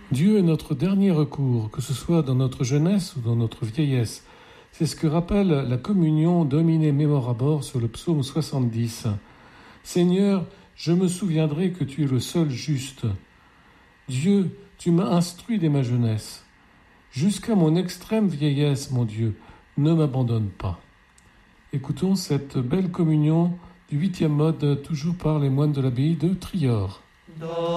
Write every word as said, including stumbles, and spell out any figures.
Dieu est notre dernier recours, que ce soit dans notre jeunesse ou dans notre vieillesse. C'est ce que rappelle la communion Domine Memorabor sur le psaume soixante-dix. Seigneur, je me souviendrai que tu es le seul juste. Dieu, tu m'as instruit dès ma jeunesse. Jusqu'à mon extrême vieillesse, mon Dieu, ne m'abandonne pas. Écoutons cette belle communion du huitième mode, toujours par les moines de l'abbaye de Trior.